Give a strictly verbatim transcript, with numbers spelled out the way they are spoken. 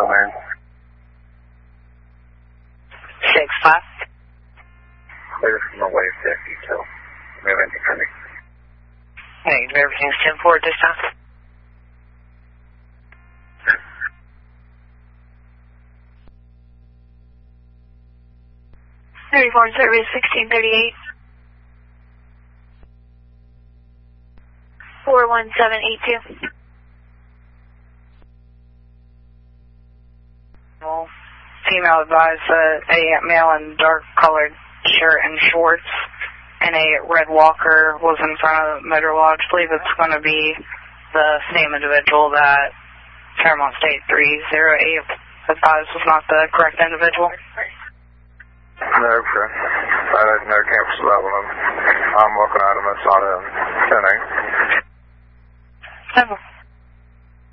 there. six five. Clear from the wave deck detail. Moving to Kirby. Hey, everything's ten four at this time. thirty-four service sixteen thirty-eight. four one seven eight two. Well, female advised uh, a male in dark colored shirt and shorts and a red walker was in front of the motor lodge. I believe it's going to be the same individual that Fairmont State three oh eight advised was not the correct individual. No, okay. I didn't know campus that one. I'm looking at him. It's not him. ten eight. Simple.